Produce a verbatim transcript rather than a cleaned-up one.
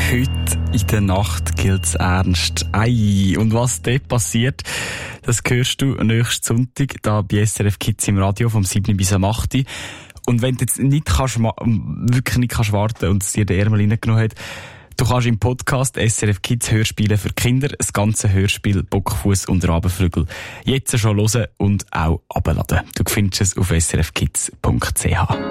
Heute in der Nacht gilt's ernst. Ei, und was dort passiert, das hörst du nächsten Sonntag da bei S R F Kids im Radio vom sieben bis am acht. Und wenn du jetzt nicht kannst, wirklich nicht kannst warten und es dir den Ärmel reingenommen hat, du kannst im Podcast S R F Kids Hörspiele für Kinder das ganze Hörspiel Bockfuss und Rabenvögel jetzt schon hören und auch abladen. Du findest es auf s r f kids punkt c h.